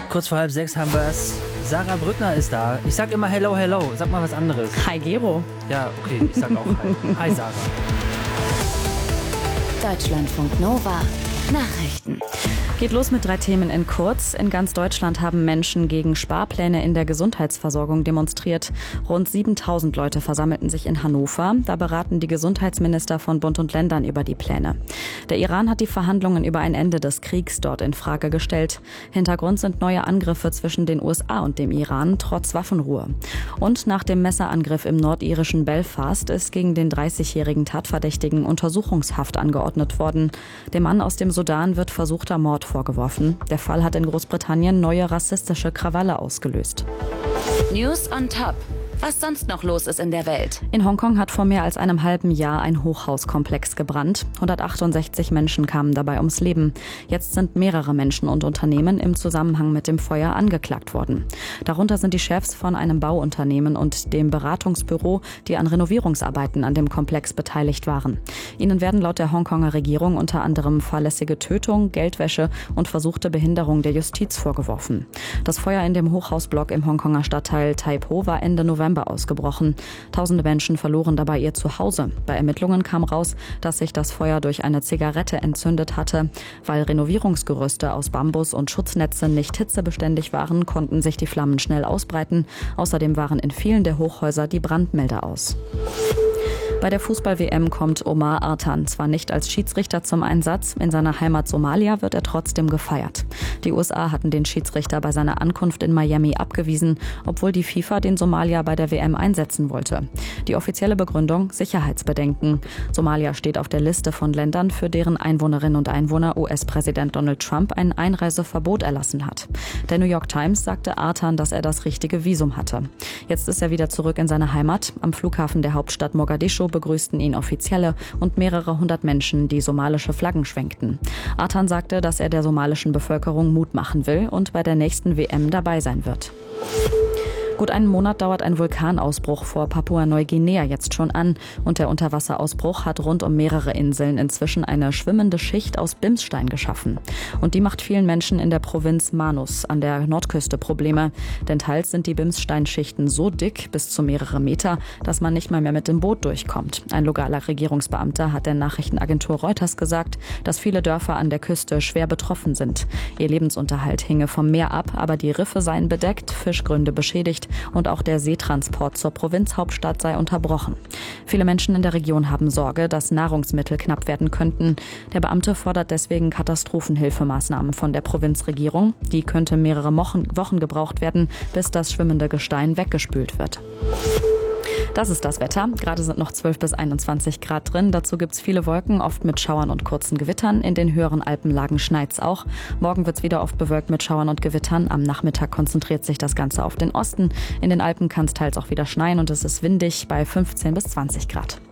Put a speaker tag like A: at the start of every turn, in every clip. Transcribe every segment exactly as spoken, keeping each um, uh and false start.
A: Kurz vor halb sechs haben wir es. Sarah Brückner ist da. Ich sag immer hello, hello. Sag mal was anderes.
B: Hi, Gero.
A: Ja, okay, ich sag auch hi. Hi, Sarah.
C: Deutschlandfunk Nova. Nachrichten.
B: Geht los mit drei Themen in kurz. In ganz Deutschland haben Menschen gegen Sparpläne in der Gesundheitsversorgung demonstriert. Rund siebentausend Leute versammelten sich in Hannover. Da beraten die Gesundheitsminister von Bund und Ländern über die Pläne. Der Iran hat die Verhandlungen über ein Ende des Kriegs dort in Frage gestellt. Hintergrund sind neue Angriffe zwischen den U S A und dem Iran, trotz Waffenruhe. Und nach dem Messerangriff im nordirischen Belfast ist gegen den dreißigjährigen Tatverdächtigen Untersuchungshaft angeordnet worden. Dem Mann aus dem Sudan wird versuchter Mord vorgeworfen. Der Fall hat in Großbritannien neue rassistische Krawalle ausgelöst.
C: News on Top. Was sonst noch los ist in der Welt.
B: In Hongkong hat vor mehr als einem halben Jahr ein Hochhauskomplex gebrannt. hundertachtundsechzig Menschen kamen dabei ums Leben. Jetzt sind mehrere Menschen und Unternehmen im Zusammenhang mit dem Feuer angeklagt worden. Darunter sind die Chefs von einem Bauunternehmen und dem Beratungsbüro, die an Renovierungsarbeiten an dem Komplex beteiligt waren. Ihnen werden laut der Hongkonger Regierung unter anderem fahrlässige Tötung, Geldwäsche und versuchte Behinderung der Justiz vorgeworfen. Das Feuer in dem Hochhausblock im Hongkonger Stadtteil Tai Po war Ende November ausgebrochen. Tausende Menschen verloren dabei ihr Zuhause. Bei Ermittlungen kam raus, dass sich das Feuer durch eine Zigarette entzündet hatte. Weil Renovierungsgerüste aus Bambus und Schutznetze nicht hitzebeständig waren, konnten sich die Flammen schnell ausbreiten. Außerdem waren in vielen der Hochhäuser die Brandmelder aus. Bei der Fußball-W M kommt Omar Artan zwar nicht als Schiedsrichter zum Einsatz, in seiner Heimat Somalia wird er trotzdem gefeiert. Die U S A hatten den Schiedsrichter bei seiner Ankunft in Miami abgewiesen, obwohl die FIFA den Somalier bei der W M einsetzen wollte. Die offizielle Begründung: Sicherheitsbedenken. Somalia steht auf der Liste von Ländern, für deren Einwohnerinnen und Einwohner U S-Präsident Donald Trump ein Einreiseverbot erlassen hat. Der New York Times sagte Artan, dass er das richtige Visum hatte. Jetzt ist er wieder zurück in seine Heimat. Am Flughafen der Hauptstadt Mogadischu begrüßten ihn Offizielle und mehrere hundert Menschen, die somalische Flaggen schwenkten. Artan sagte, dass er der somalischen Bevölkerung Mut machen will und bei der nächsten W M dabei sein wird. Gut einen Monat dauert ein Vulkanausbruch vor Papua-Neuguinea jetzt schon an und der Unterwasserausbruch hat rund um mehrere Inseln inzwischen eine schwimmende Schicht aus Bimsstein geschaffen. Und die macht vielen Menschen in der Provinz Manus an der Nordküste Probleme, denn teils sind die Bimssteinschichten so dick, bis zu mehrere Meter, dass man nicht mal mehr mit dem Boot durchkommt. Ein lokaler Regierungsbeamter hat der Nachrichtenagentur Reuters gesagt, dass viele Dörfer an der Küste schwer betroffen sind. Ihr Lebensunterhalt hinge vom Meer ab, aber die Riffe seien bedeckt, Fischgründe beschädigt und auch der Seetransport zur Provinzhauptstadt sei unterbrochen. Viele Menschen in der Region haben Sorge, dass Nahrungsmittel knapp werden könnten. Der Beamte fordert deswegen Katastrophenhilfemaßnahmen von der Provinzregierung. Die könnte mehrere Wochen gebraucht werden, bis das schwimmende Gestein weggespült wird. Das ist das Wetter. Gerade sind noch zwölf bis einundzwanzig Grad drin. Dazu gibt es viele Wolken, oft mit Schauern und kurzen Gewittern. In den höheren Alpenlagen schneit's auch. Morgen wird es wieder oft bewölkt mit Schauern und Gewittern. Am Nachmittag konzentriert sich das Ganze auf den Osten. In den Alpen kann es teils auch wieder schneien und es ist windig bei fünfzehn bis zwanzig Grad.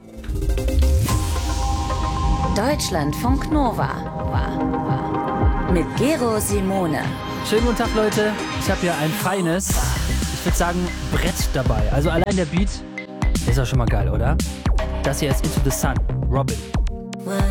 C: Deutschlandfunk Nova. Mit Gero Simone.
A: Schönen guten Tag, Leute. Ich habe hier ein feines, ich würde sagen, Brett dabei. Also allein der Beat ist doch schon mal geil, oder? Das hier ist Into the Sun, Robin.